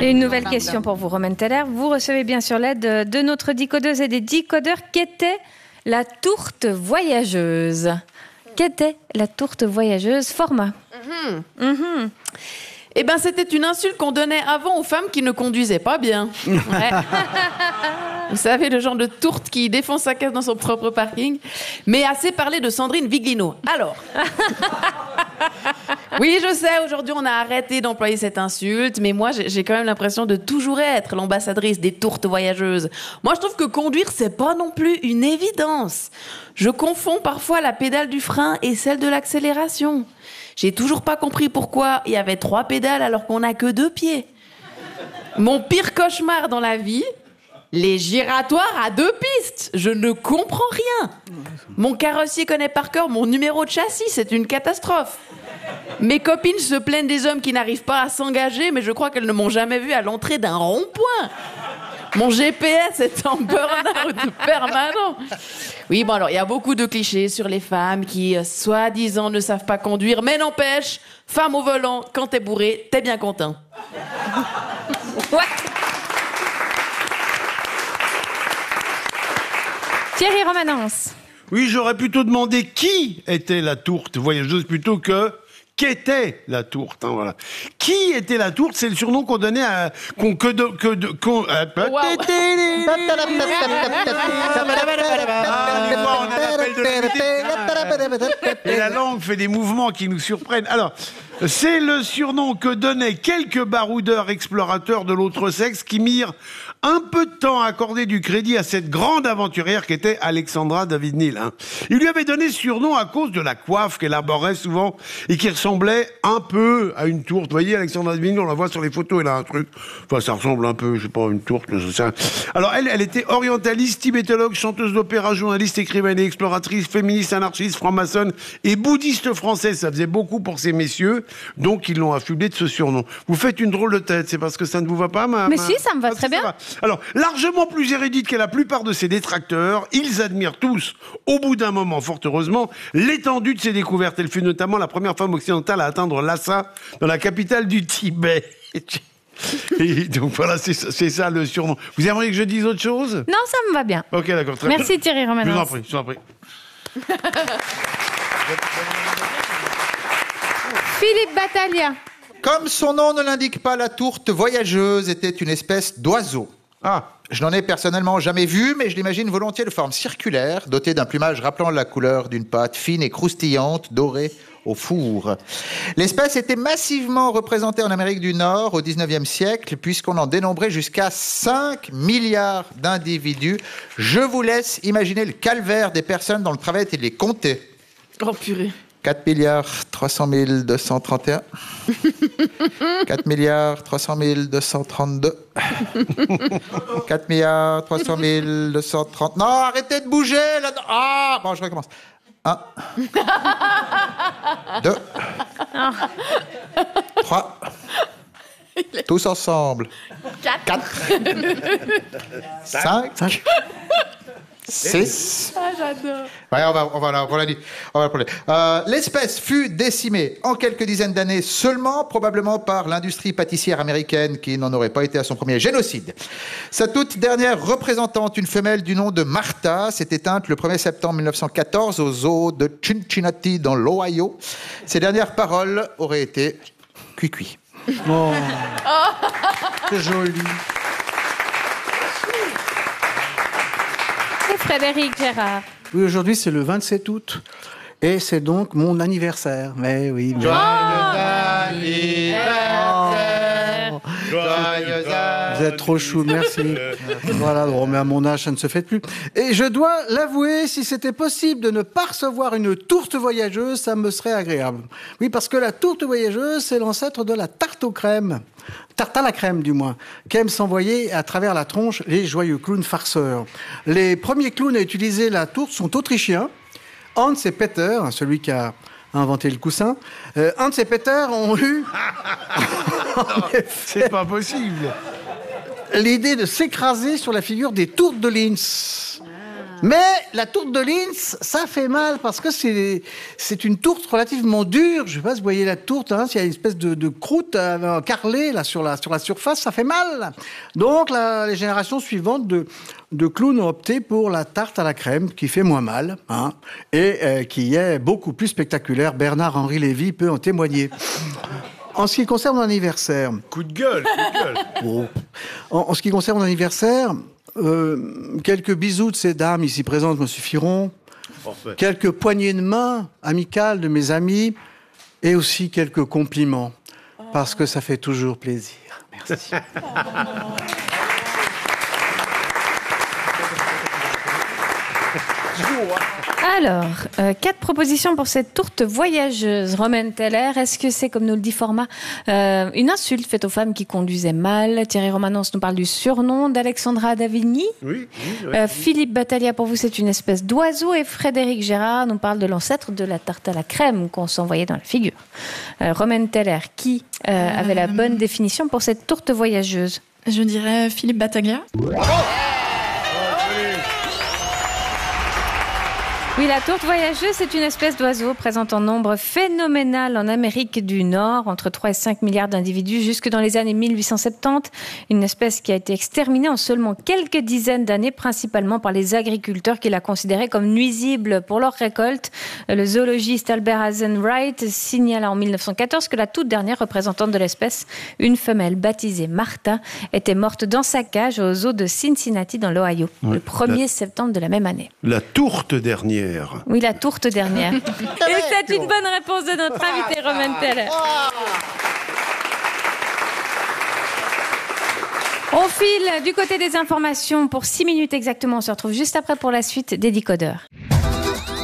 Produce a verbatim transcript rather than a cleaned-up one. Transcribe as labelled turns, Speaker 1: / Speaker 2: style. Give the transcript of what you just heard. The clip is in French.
Speaker 1: Et une nouvelle question pour vous, Romaine Teller. Vous recevez bien sûr l'aide de notre décodeuse et des décodeurs. Qu'était la tourte voyageuse? Qu'était la tourte voyageuse? Format.
Speaker 2: Mm-hmm.
Speaker 1: Mm-hmm.
Speaker 2: Eh ben, c'était une insulte qu'on donnait avant aux femmes qui ne conduisaient pas bien. Ouais. Vous savez, le genre de tourte qui défonce sa caisse dans son propre parking. Mais assez parlé de Sandrine Viglino. Alors. Oui, je sais, aujourd'hui, on a arrêté d'employer cette insulte, mais moi, j'ai quand même l'impression de toujours être l'ambassadrice des tourtes voyageuses. Moi, je trouve que conduire, c'est pas non plus une évidence. Je confonds parfois la pédale du frein et celle de l'accélération. J'ai toujours pas compris pourquoi il y avait trois pédales alors qu'on n'a que deux pieds. Mon pire cauchemar dans la vie, les giratoires à deux pistes. Je ne comprends rien. Mon carrossier connaît par cœur mon numéro de châssis, c'est une catastrophe. Mes copines se plaignent des hommes qui n'arrivent pas à s'engager, mais je crois qu'elles ne m'ont jamais vu à l'entrée d'un rond-point. Mon G P S est en burn-out permanent. Oui, bon alors, il y a beaucoup de clichés sur les femmes qui, euh, soi-disant, ne savent pas conduire, mais n'empêche, femme au volant, quand t'es bourré, t'es bien content.
Speaker 1: Ouais. Thierry Romanence.
Speaker 3: Oui, j'aurais plutôt demandé qui était la tourte voyageuse plutôt que qu'était la tourte. Hein, voilà. Qui était la tourte? C'est le surnom qu'on donnait à qu'on que de que de qu'on. Euh,
Speaker 2: Wow.
Speaker 3: Et la langue fait des mouvements qui nous surprennent. Alors, c'est le surnom que donnaient quelques baroudeurs explorateurs de l'autre sexe qui mirent un peu de temps à accorder du crédit à cette grande aventurière qu'était Alexandra David-Néel. Hein. Il lui avait donné ce surnom à cause de la coiffe qu'elle arborait souvent et qui ressemblait un peu à une tourte. Vous voyez, Alexandra David-Néel, on la voit sur les photos, elle a un truc. Enfin, ça ressemble un peu, je sais pas, à une tourte. Je sais. Alors, elle, elle était orientaliste, tibétologue, chanteuse d'opéra, journaliste, écrivaine et exploratrice, féministe, anarchiste, franc-maçonne et bouddhiste française. Ça faisait beaucoup pour ces messieurs, donc ils l'ont affublé de ce surnom. Vous faites une drôle de tête, c'est parce que ça ne vous va pas, ma...
Speaker 1: Mais
Speaker 3: ma...
Speaker 1: si, ça me va
Speaker 3: ah,
Speaker 1: très bien.
Speaker 3: Va. Alors, largement plus érudite que la plupart de ses détracteurs, ils admirent tous, au bout d'un moment, fort heureusement, l'étendue de ses découvertes. Elle fut notamment la première femme occidentale à atteindre Lhasa, dans la capitale du Tibet. Et donc voilà, c'est ça, c'est ça le surnom. Vous aimeriez que je dise autre chose?
Speaker 1: Non, ça me va bien.
Speaker 3: Ok, d'accord. Très
Speaker 1: Merci
Speaker 3: bien.
Speaker 1: Thierry Romanence.
Speaker 3: Je vous en prie, je vous en prie.
Speaker 1: Philippe Battaglia.
Speaker 4: Comme son nom ne l'indique pas, la tourte voyageuse était une espèce d'oiseau.
Speaker 3: Ah,
Speaker 4: Je n'en ai personnellement jamais vu, mais je l'imagine volontiers de forme circulaire, dotée d'un plumage rappelant la couleur d'une pâte fine et croustillante, dorée au four. L'espèce était massivement représentée en Amérique du Nord au dix-neuvième siècle, puisqu'on en dénombrait jusqu'à cinq milliards d'individus. Je vous laisse imaginer le calvaire des personnes dont le travail était de les compter.
Speaker 2: Oh purée.
Speaker 4: quatre milliards trois cent mille deux cent trente et un. quatre milliards trois cent mille deux cent trente-deux. quatre milliards trois cent mille deux cent trente. Non, arrêtez de bouger là. Ah, bon, je recommence. un. deux. trois. Tous ensemble. quatre. cinq. six.
Speaker 2: Ah, j'adore.
Speaker 4: Ouais, on va, on va, on va, on va parler. Euh, l'espèce fut décimée en quelques dizaines d'années seulement, probablement par l'industrie pâtissière américaine qui n'en aurait pas été à son premier génocide. Sa toute dernière représentante, une femelle du nom de Martha, s'est éteinte le premier septembre mille neuf cent quatorze au zoo de Cincinnati dans l'Ohio. Ses dernières paroles auraient été « Cui-cui ».
Speaker 5: Oh, c'est joli.
Speaker 1: Frédéric Gérard.
Speaker 5: Oui, aujourd'hui, c'est le vingt-sept août. Et c'est donc mon anniversaire. Mais oui. Mais...
Speaker 4: Joyeux anniversaire. Joyeux anniversaire.
Speaker 5: Vous êtes trop chou, merci. Voilà, bon, mais à mon âge, ça ne se fait plus. Et je dois l'avouer, si c'était possible de ne pas recevoir une tourte voyageuse, ça me serait agréable. Oui, parce que la tourte voyageuse, c'est l'ancêtre de la tarte aux crèmes. Tarte à la crème, du moins, qu'aiment s'envoyer à travers la tronche les joyeux clowns farceurs. Les premiers clowns à utiliser la tourte sont autrichiens. Hans et Peter, celui qui a inventé le coussin, euh, Hans et Peter ont eu...
Speaker 3: c'est pas possible.
Speaker 5: L'idée de s'écraser sur la figure des tourtes de Linz. Mais la tourte de Linz, ça fait mal parce que c'est c'est une tourte relativement dure. Je sais pas si vous voyez la tourte, hein, s'il y a une espèce de, de croûte euh, carrelée là sur la sur la surface, ça fait mal. Donc la, les générations suivantes de de clowns ont opté pour la tarte à la crème qui fait moins mal, hein, et euh, qui est beaucoup plus spectaculaire. Bernard-Henri Lévy peut en témoigner. En ce qui concerne mon anniversaire,
Speaker 3: Coup de gueule, coup de gueule.
Speaker 5: bon, en, en ce qui concerne mon anniversaire, euh, quelques bisous de ces dames ici présentes me suffiront.
Speaker 3: Parfait.
Speaker 5: Quelques poignées de main amicales de mes amis et aussi quelques compliments parce que ça fait toujours plaisir. Merci.
Speaker 1: Alors, euh, quatre propositions pour cette tourte voyageuse. Romaine Teller, est-ce que c'est, comme nous le dit Format, euh, une insulte faite aux femmes qui conduisaient mal? Thierry Romanence nous parle du surnom d'Alexandra Davigny.
Speaker 3: Oui, oui, oui.
Speaker 1: Euh, Philippe Battaglia, pour vous, c'est une espèce d'oiseau. Et Frédéric Gérard nous parle de l'ancêtre de la tarte à la crème qu'on s'envoyait dans la figure. Euh, Romaine Teller, qui euh, euh... avait la bonne définition pour cette tourte voyageuse?
Speaker 6: Je dirais Philippe Battaglia.
Speaker 1: Oui, la tourte voyageuse, c'est une espèce d'oiseau présente en nombre phénoménal en Amérique du Nord, entre trois et cinq milliards d'individus jusque dans les années mille huit cent soixante-dix. Une espèce qui a été exterminée en seulement quelques dizaines d'années, principalement par les agriculteurs qui la considéraient comme nuisible pour leur récolte. Le zoologiste Albert Hazen-Wright signala en mille neuf cent quatorze que la toute dernière représentante de l'espèce, une femelle baptisée Martha, était morte dans sa cage au zoo de Cincinnati dans l'Ohio,
Speaker 3: Ouais,
Speaker 1: le premier
Speaker 3: la...
Speaker 1: septembre de la même année.
Speaker 3: La tourte dernière.
Speaker 1: Oui, la tourte dernière. Et c'est une bonne réponse de notre invité Romaine Teller. On file du côté des informations pour six minutes exactement. On se retrouve juste après pour la suite des décodeurs.